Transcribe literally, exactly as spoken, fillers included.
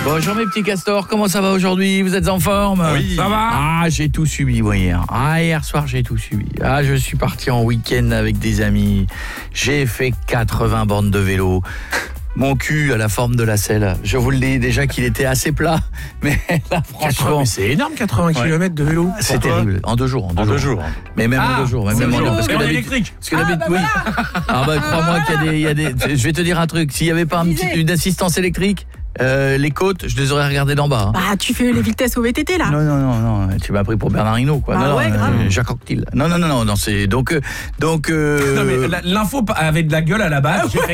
Bonjour mes petits castors, comment ça va aujourd'hui? Vous êtes en forme? Oui. Ça va? Ah, j'ai tout subi moi hier. Ah, hier soir j'ai tout subi. Ah, je suis parti en week-end avec des amis. J'ai fait quatre-vingts bornes de vélo. Mon cul à la forme de la selle. Je vous le dis déjà qu'il était assez plat, mais là franchement, mais c'est énorme, quatre-vingts Ouais. kilomètres de vélo. c'est terrible. En deux jours. En deux, En deux jours. jours. Mais même Ah, en deux jours. Même, c'est même en bon, deux, parce que en d'habitude- électrique. Parce que d'habitude, oui. Ah bah crois-moi qu'il y a des, il y a des. Je vais te dire un truc. S'il y avait pas un petit, une assistance électrique, euh, les côtes, je les aurais regardées d'en bas. Hein. Bah, tu fais les vitesses au V T T là. Non, non, non, non, tu m'as pris pour Bernard Hinault, quoi. Bah non, ouais, non, grave. euh, Jacques Anquetil. Non, non, non, non, non, c'est donc, euh, donc. Euh... Non mais la- l'info avait de la gueule à la base. J'ai fait